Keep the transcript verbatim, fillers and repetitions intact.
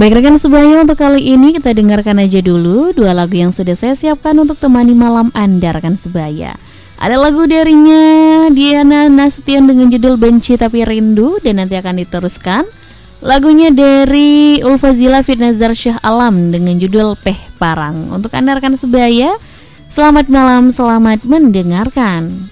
Baik rekan sebaya, untuk kali ini kita dengarkan aja dulu dua lagu yang sudah saya siapkan untuk temani malam Anda rekan sebaya. Ada lagu darinya Diana Nasution dengan judul Benci Tapi Rindu, dan nanti akan diteruskan lagunya dari Ulfazila Firnazar Syah Alam dengan judul Peh Parang. Untuk Anda rekan sebaya, selamat malam, selamat mendengarkan.